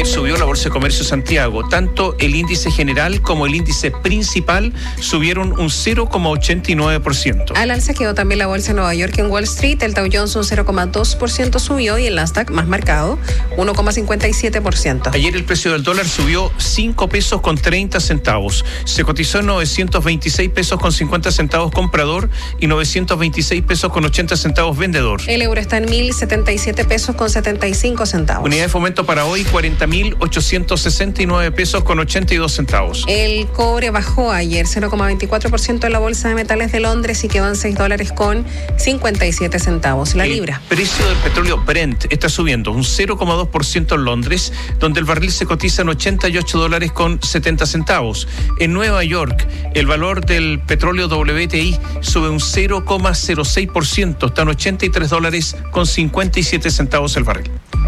Ayer subió la Bolsa de Comercio de Santiago. Tanto el índice general como el índice principal subieron un 0,89%. Al alza quedó también la Bolsa de Nueva York en Wall Street. El Dow Jones un 0,2% subió y el Nasdaq, más marcado, 1,57%. Ayer el precio del dólar subió 5 pesos con 30 centavos. Se cotizó en 926 pesos con 50 centavos comprador y 926 pesos con 80 centavos vendedor. El euro está en 1.077 pesos con 75 centavos. Unidad de fomento para hoy, 40.869 pesos con 82 centavos. El cobre bajó ayer 0,24% en la Bolsa de Metales de Londres y quedó en $6 con 57 centavos la libra. El precio del petróleo Brent está subiendo un 0,2% en Londres, donde el barril se cotiza en $88 con 70 centavos. En Nueva York, el valor del petróleo WTI sube un 0,06%, está en $83 con 57 centavos el barril.